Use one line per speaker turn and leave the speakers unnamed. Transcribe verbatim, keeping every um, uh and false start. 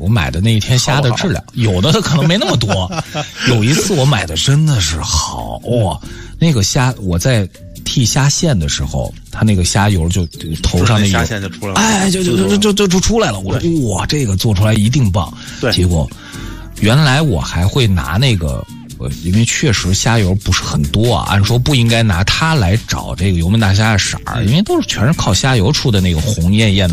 我买的那一天虾的质量，有的可能没那么多。有一次我买的真的是好哇，那个虾我在剔虾线的时候，它那个虾油就头上那
虾线就出来了，
哎，就就就就就就出来了。我说哇，这个做出来一定棒。
对，
结果原来我还会拿那个。呃，因为确实虾油不是很多啊，按说不应该拿它来找这个油焖大虾的色儿，因为都是全是靠虾油出的那个红艳艳的。